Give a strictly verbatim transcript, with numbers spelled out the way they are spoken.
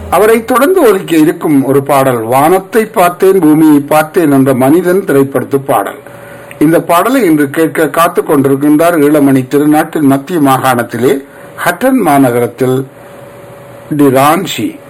அவரை தொடர்ந்து ஒலிக்க இருக்கும் ஒரு பாடல் வானத்தை பார்த்தேன் பூமியை பார்த்தேன் என்ற மனிதன் திரைப்படத்து பாடல். இந்த பாடலை இன்று கேட்க காத்துக் கொண்டிருக்கின்றார் ஈழமணி திருநாட்டின் மத்திய மாகாணத்திலே ஹட்டன் மாநகரத்தில் டி ரான்ஷி.